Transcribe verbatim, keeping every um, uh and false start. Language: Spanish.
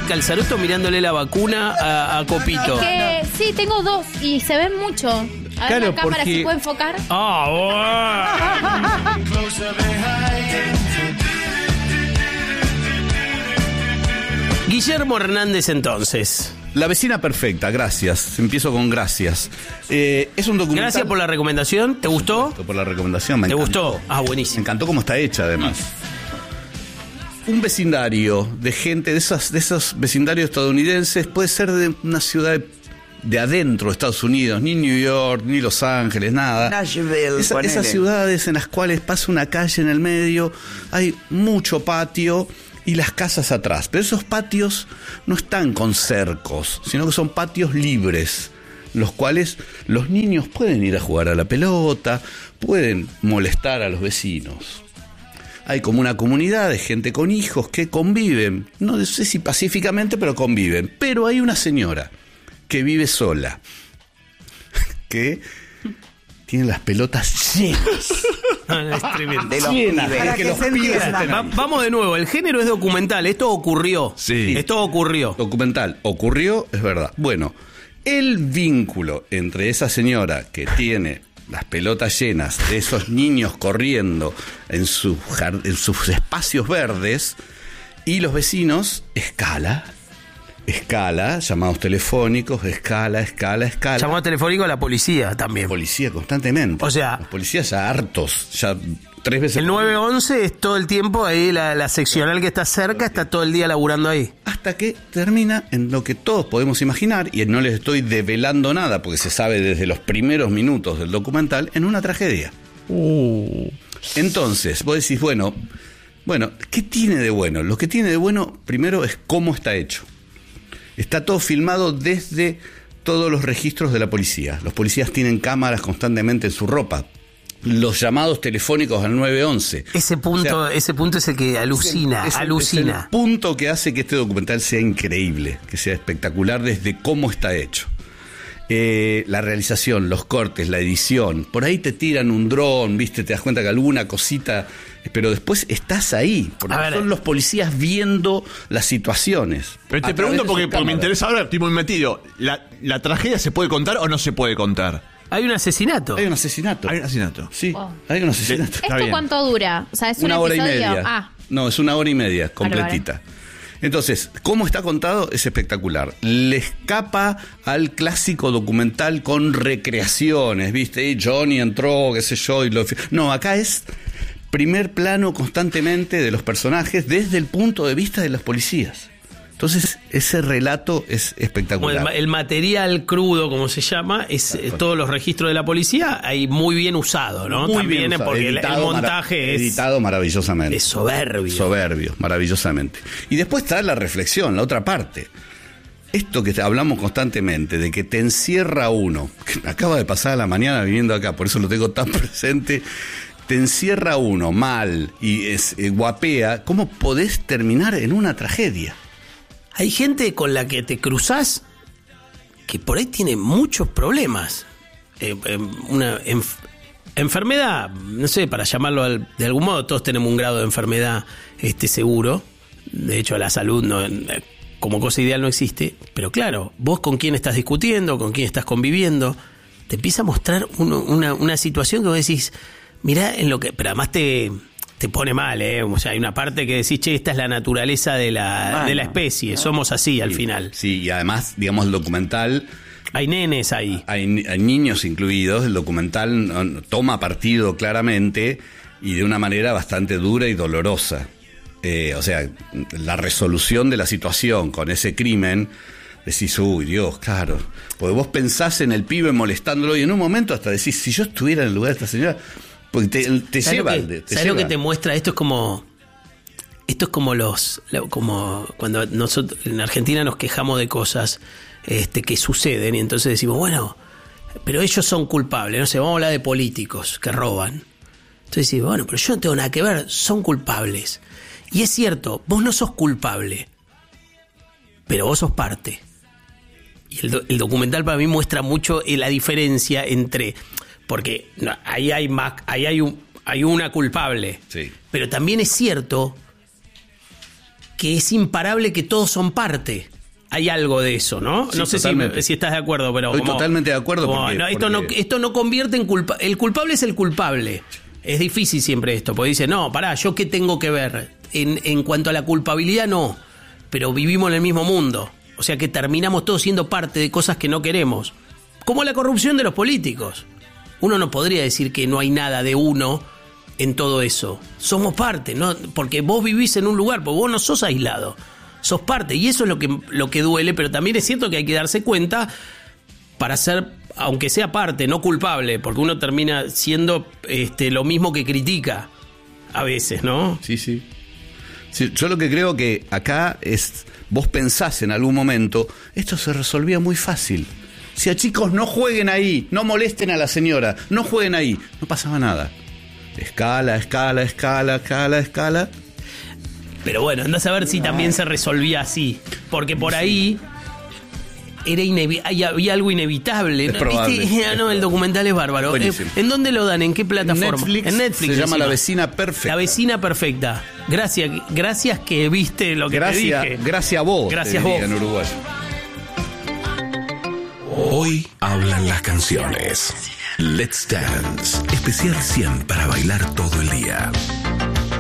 Calzaroto mirándole la vacuna a, a Copito. Es que sí, tengo dos y se ven mucho. A ver Claro, la cámara porque- si puede enfocar. Ah, bueno. Guillermo Hernández, entonces. La vecina perfecta, gracias. Empiezo con gracias. Eh, es un documental. Gracias por la recomendación. ¿Te gustó? Por la recomendación, me ¿Te encantó. gustó? Ah, Me buenísimo. encantó cómo está hecha, además. Un vecindario de gente, de, esas, de esos vecindarios estadounidenses, puede ser de una ciudad de, de adentro de Estados Unidos, ni New York, ni Los Ángeles, nada. Nashville, Esa- ponele. esas ciudades en las cuales pasa una calle en el medio, hay mucho patio y las casas atrás. Pero esos patios no están con cercos, sino que son patios libres, los cuales los niños pueden ir a jugar a la pelota, pueden molestar a los vecinos. Hay como una comunidad de gente con hijos que conviven, no sé si pacíficamente, pero conviven. Pero hay una señora que vive sola, que tiene las pelotas llenas. Ah, es tremendo. De los Llenas, pibes. para que los pibes estén Va- ahí. vamos de nuevo, el género es documental, esto ocurrió. Sí. Esto ocurrió. Documental, ocurrió, es verdad. Bueno, el vínculo entre esa señora que tiene las pelotas llenas de esos niños corriendo en, su jar- en sus espacios verdes y los vecinos escala, escala, llamados telefónicos, escala, escala, escala. Llamado telefónico a la policía también. Policía constantemente. O sea- los policías ya hartos, ya tres veces. El por día. nueve once es todo el tiempo ahí, la, la seccional que está cerca está todo el día laburando ahí. Hasta que termina en lo que todos podemos imaginar, y no les estoy develando nada, porque se sabe desde los primeros minutos del documental, en una tragedia. Entonces, vos decís, bueno, bueno, ¿qué tiene de bueno? Lo que tiene de bueno, primero, es cómo está hecho. Está todo filmado desde todos los registros de la policía. Los policías tienen cámaras constantemente en su ropa. Los llamados telefónicos al nueve once. Ese punto, O sea, ese punto es el que alucina, es el- alucina. Es el punto que hace que este documental sea increíble, que sea espectacular desde cómo está hecho. Eh, la realización, los cortes, la edición. Por ahí te tiran un dron, viste, te das cuenta que alguna cosita, pero después estás ahí, porque A ver, son los policías viendo las situaciones. Pero a te través pregunto de porque, sus porque me cámaras. interesa ahora, estoy muy metido. ¿La, ¿La tragedia se puede contar o no se puede contar? Hay un asesinato. Hay un asesinato. Hay un asesinato. Sí, Wow. hay un asesinato. Está ¿Esto bien. cuánto dura? O sea, es un Una hora y episodio. media. Ah, No, es una hora y media, Vale, completita. Entonces, cómo está contado es espectacular. Le escapa al clásico documental con recreaciones, ¿viste? Y Johnny entró, qué sé yo, y lo... No, acá es primer plano constantemente de los personajes desde el punto de vista de los policías. Entonces, ese relato es Como el, espectacular. ma- el material crudo, como se llama, es eh, todos los registros de la policía, ahí muy bien usado, ¿no? Muy También bien es usado, porque el- el, editado mara- montaje es, editado maravillosamente. es soberbio. Soberbio, maravillosamente. Y después está la reflexión, la otra parte. Esto que te- hablamos constantemente, de que te encierra uno, que me acaba de pasar a la mañana viviendo acá, por eso lo tengo tan presente, te encierra uno mal y es, eh, guapea, ¿cómo podés terminar en una tragedia? Hay gente con la que te cruzás que por ahí tiene muchos problemas. Eh, eh, una enf- enfermedad, no sé, para llamarlo al- de algún modo, todos tenemos un grado de enfermedad este, seguro. De hecho, la salud no, eh, como cosa ideal no existe. Pero claro, vos con quién estás discutiendo, con quién estás conviviendo, te empieza a mostrar uno- una, una situación que vos decís, mirá en lo que... Pero además te... Te pone mal, ¿eh? O sea, hay una parte que decís, che, esta es la naturaleza de la, Bueno, de la especie, somos así al Sí, final. Sí, y además, digamos, el documental... Hay nenes ahí. Hay, ni- hay niños incluidos, el documental no- no- toma partido claramente y de una manera bastante dura y dolorosa. Eh, o sea, la resolución de la situación con ese crimen, decís, uy, Dios, claro. Porque vos pensás en el pibe molestándolo y en un momento hasta decís, si yo estuviera en el lugar de esta señora, porque te, te ¿Sabes lleva... lo que, te ¿sabes lo lleva. que te muestra? Esto es como... Esto es como los... lo- como cuando nosotros en Argentina nos quejamos de cosas este, que suceden y entonces decimos, bueno, pero ellos son culpables. No sé, vamos a hablar de políticos que roban. Entonces decimos, bueno, pero yo no tengo nada que ver, son culpables. Y es cierto, vos no sos culpable, pero vos sos parte. Y el, do- el documental para mí muestra mucho eh, la diferencia entre... Porque no, ahí hay más, ahí hay, un, hay una culpable. Sí. Pero también es cierto que es imparable, que todos son parte. Hay algo de eso, ¿no? Sí, no sé si, si estás de acuerdo, pero... Estoy como, totalmente de acuerdo. como, Porque, no, esto, porque... no, esto no convierte en culpa... El culpable es el culpable. Es difícil siempre esto, porque dice, no, pará, ¿yo qué tengo que ver? En, en cuanto a la culpabilidad, no. Pero vivimos en el mismo mundo. O sea que terminamos todos siendo parte de cosas que no queremos. Como la corrupción de los políticos. Uno no podría decir que no hay nada de uno en todo eso. Somos parte, ¿no? Porque vos vivís en un lugar, porque vos no sos aislado. Sos parte, y eso es lo que, lo que duele, pero también es cierto que hay que darse cuenta para ser, aunque sea parte, no culpable, porque uno termina siendo este, lo mismo que critica a veces, ¿no? Sí, sí. Sí, yo lo que creo que acá es, vos pensás en algún momento, esto se resolvía muy fácil. Si a chicos no jueguen ahí, no molesten a la señora, no jueguen ahí, no pasaba nada. Escala, escala, escala, escala, escala. Pero bueno, andás a ver si también se resolvía así. Porque por ahí era inevi- había algo inevitable. Es probable. ¿Viste? Ah, no, el documental es bárbaro. Buenísimo. ¿En dónde lo dan? ¿En qué plataforma? Netflix, en Netflix. se llama encima. La Vecina Perfecta. La Vecina Perfecta. Gracias, gracias que viste lo que Gracias, te dije. gracias a vos. Gracias te vos. diría en Uruguay. Hoy hablan las canciones. Let's Dance. Especial cien para bailar todo el día.